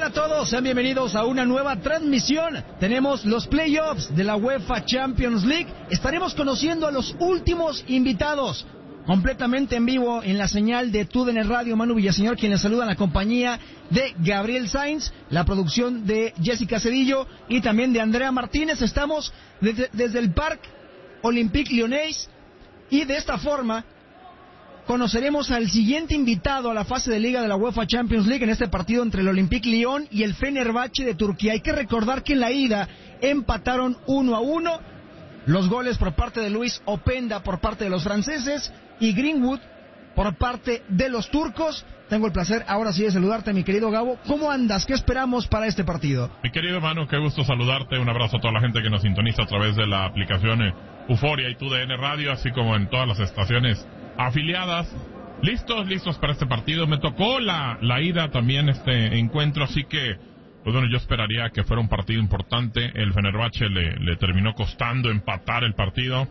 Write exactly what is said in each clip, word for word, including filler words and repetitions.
tal a todos? Sean bienvenidos a una nueva transmisión. Tenemos los playoffs de la UEFA Champions League. Estaremos conociendo a los últimos invitados completamente en vivo en la señal de T U D N Radio. Manu Villaseñor, quien les saluda en la compañía de Gabriel Sainz, la producción de Jessica Cedillo y también de Andrea Martínez. Estamos desde, desde el Parc Olympique Lyonnais y de esta forma conoceremos al siguiente invitado a la fase de liga de la UEFA Champions League en este partido entre el Olympique Lyon y el Fenerbahce de Turquía. Hay que recordar que en la ida empataron uno a uno, los goles por parte de Luis Openda por parte de los franceses y Greenwood por parte de los turcos. Tengo el placer ahora sí de saludarte, mi querido Gabo. ¿Cómo andas? ¿Qué esperamos para este partido? Mi querido Manu, qué gusto saludarte. Un abrazo a toda la gente que nos sintoniza a través de la aplicación Euforia y T U D N Radio, así como en todas las estaciones afiliadas. Listos, listos para este partido. Me tocó la, la ida también este encuentro, así que pues bueno, yo esperaría que fuera un partido importante. El Fenerbahce le, le terminó costando empatar el partido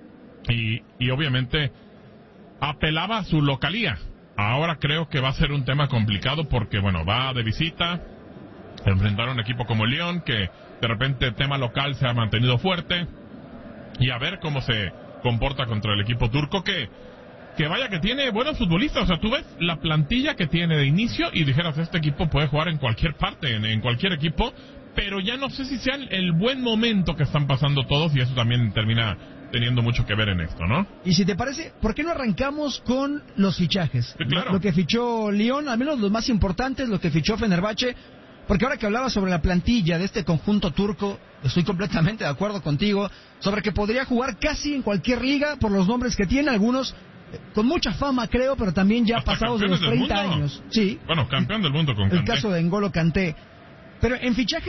y, y obviamente apelaba a su localía. Ahora creo que va a ser un tema complicado porque bueno, va de visita, enfrentar a un equipo como el Lyon, que de repente el tema local se ha mantenido fuerte, y a ver cómo se comporta contra el equipo turco, que que vaya que tiene buenos futbolistas. O sea, tú ves la plantilla que tiene de inicio y dijeras, este equipo puede jugar en cualquier parte, en, en cualquier equipo, pero ya no sé si sea el, el buen momento que están pasando todos, y eso también termina teniendo mucho que ver en esto, ¿no? Y si te parece, ¿por qué no arrancamos con los fichajes? Sí, claro. Lo que fichó Lyon, al menos los más importantes, lo que fichó Fenerbahce, porque ahora que hablaba sobre la plantilla de este conjunto turco, estoy completamente de acuerdo contigo, sobre que podría jugar casi en cualquier liga por los nombres que tiene, algunos con mucha fama, creo, pero también ya Hasta pasados de los treinta años. Sí. Bueno, campeón del mundo con Kanté. El caso de N'Golo Kanté. Pero en fichaje